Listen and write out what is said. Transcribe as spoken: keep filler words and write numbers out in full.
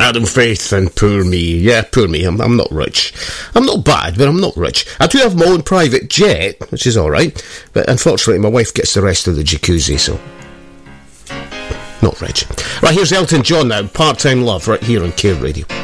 Adam Faith and poor me. Yeah, poor me. I'm, I'm not rich. I'm not bad, but I'm not rich. I do have my own private jet, which is alright, but unfortunately my wife gets the rest of the jacuzzi, so... Not rich. Right, here's Elton John now, Part-Time Love, right here on Care Radio.